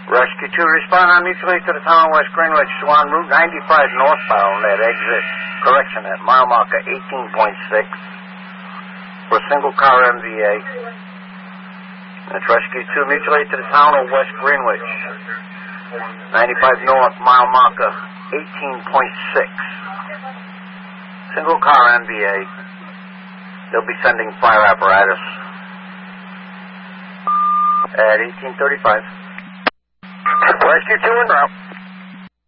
Rescue 2, respond on mutual aid to the town of West Greenwich, on Route 95 northbound at exit, correction, at mile marker 18.6 for a single car MVA. That's Rescue 2, mutual aid to the town of West Greenwich, 95 north, mile marker 18.6. Single car MVA. They'll be sending fire apparatus at 1835. Rescue 2 en route.